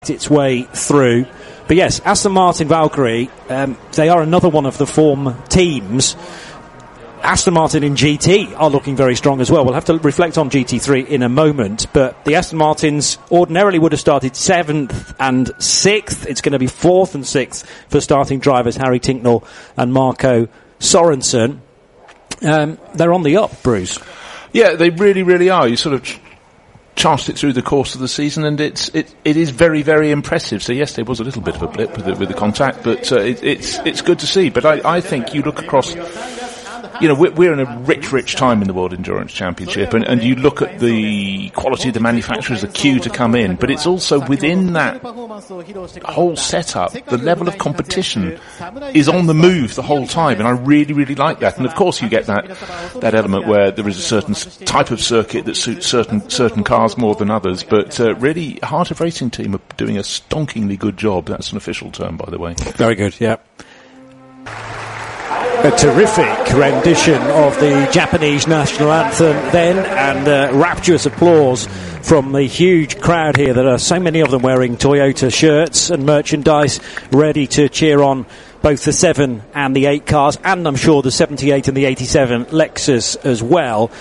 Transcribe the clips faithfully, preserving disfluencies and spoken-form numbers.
its way through. But yes, Aston Martin Valkyrie, um, they are another one of the form teams. Aston Martin in G T are looking very strong as well. We'll have to reflect on G T three in a moment, but the Aston Martins ordinarily would have started seventh and sixth. It's going to be fourth and sixth for starting drivers Harry Tincknell and Marco Sorensen. Um, they're on the up, Bruce. Yeah, they really, really are. You sort of charted it through the course of the season, and it's it it is very, very impressive. So yes, there was a little bit of a blip with the, with the contact, but uh, it, it's it's good to see. But I, I think you look across. You know, we're, we're in a rich, rich time in the World Endurance Championship, and, and you look at the quality of the manufacturers, the queue to come in, but it's also within that whole setup, the level of competition is on the move the whole time, and I really, really like that. And of course you get that, that element where there is a certain type of circuit that suits certain, certain cars more than others, but uh, really, Heart of Racing team are doing a stonkingly good job. That's an official term, by the way. Very good, yeah. A terrific rendition of the Japanese national anthem then, and uh, rapturous applause from the huge crowd here. There are so many of them wearing Toyota shirts and merchandise, ready to cheer on both the seven and the eight cars, and I'm sure the seventy-eight and the eighty-seven Lexus as well.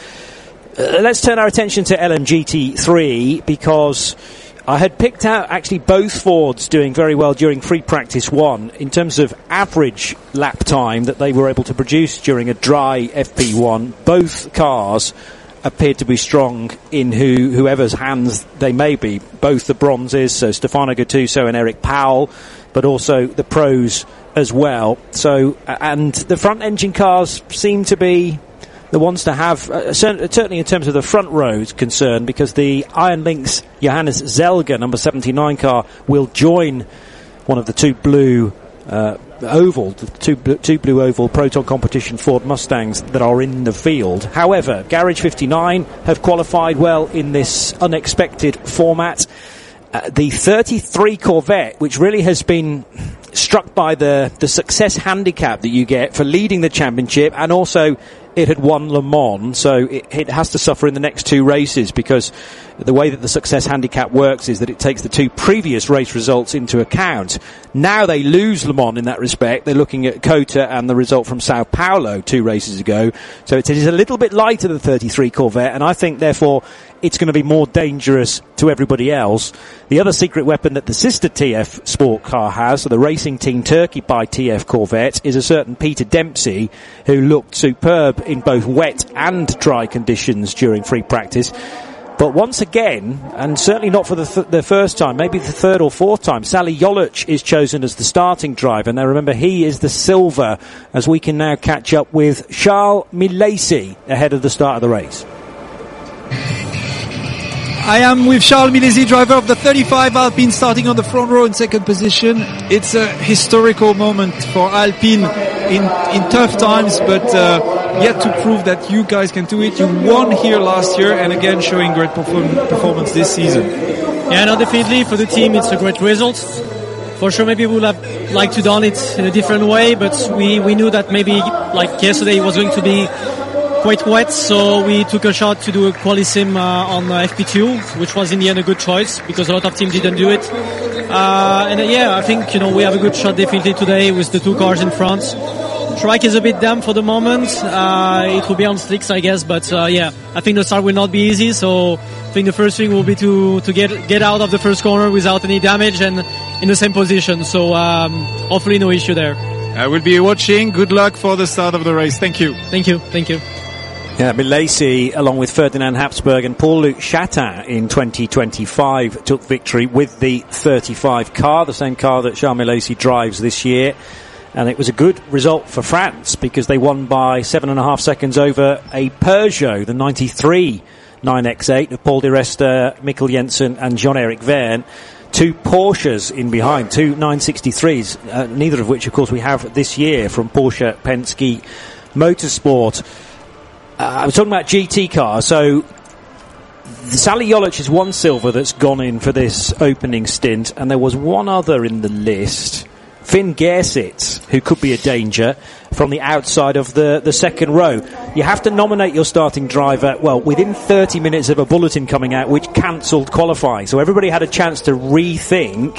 Uh, let's turn our attention to L M G T three, because I had picked out actually both Fords doing very well during free practice one in terms of average lap time that they were able to produce during a dry F P one. Both cars appeared to be strong in who, whoever's hands they may be. Both the bronzes, so Stefano Gattuso and Eric Powell, but also the pros as well. So, and the front engine cars seem to be the ones to have, uh, certainly in terms of the front row is concerned, because the Iron Lynx Johannes Zelger number seventy-nine car will join one of the two blue uh, oval, the two, two blue oval Proton competition Ford Mustangs that are in the field. However, Garage fifty-nine have qualified well in this unexpected format. Uh, the thirty-three Corvette, which really has been struck by the, the success handicap that you get for leading the championship, and also it had won Le Mans, so it, it has to suffer in the next two races, because the way that the success handicap works is that it takes the two previous race results into account. Now they lose Le Mans in that respect. They're looking at COTA and the result from Sao Paulo two races ago. So it is a little bit lighter than the thirty-three Corvette, and I think therefore it's going to be more dangerous to everybody else. The other secret weapon that the sister T F Sport car has, so the Racing Team Turkey by T F Corvette, is a certain Peter Dempsey, who looked superb in both wet and dry conditions during free practice. But once again, and certainly not for the, th- the first time, maybe the third or fourth time, Sally Jolic is chosen as the starting driver. Now remember, he is the silver, as we can now catch up with Charles Milesi ahead of the start of the race. I am with Charles Milesi, driver of the thirty-five Alpine, starting on the front row in second position. It's a historical moment for Alpine in, in tough times, but uh, yet to prove that you guys can do it. You won here last year, and again showing great perform- performance this season. Yeah, no, definitely for the team it's a great result. For sure, maybe we would have liked to done it in a different way, but we, we knew that maybe like yesterday it was going to be quite wet, so we took a shot to do a quali-sim uh, on uh, F P two, which was in the end a good choice, because a lot of teams didn't do it. Uh, and uh, yeah, I think, you know, we have a good shot definitely today with the two cars in front. Track is a bit damp for the moment. Uh, it will be on slicks, I guess, but uh, yeah, I think the start will not be easy, so I think the first thing will be to, to get, get out of the first corner without any damage and in the same position, so um, hopefully no issue there. I will be watching. Good luck for the start of the race. Thank you. Thank you. Thank you. Yeah, Milesi, along with Ferdinand Habsburg and Paul-Luc Chatin in twenty twenty-five, took victory with the thirty-five car, the same car that Charles Milesi drives this year. And it was a good result for France, because they won by seven and a half seconds over a Peugeot, the ninety-three nine X eight of Paul di Resta, Mikkel Jensen and Jean-Eric Verne. Two Porsches in behind, two nine sixty-threes, uh, neither of which, of course, we have this year from Porsche Penske Motorsport. Uh, I was talking about G T cars, so Sally Jolic is one silver that's gone in for this opening stint, and there was one other in the list Finn Gersitz, who could be a danger from the outside of the, the second row. You have to nominate your starting driver, well, within thirty minutes of a bulletin coming out which cancelled qualifying. So everybody had a chance to rethink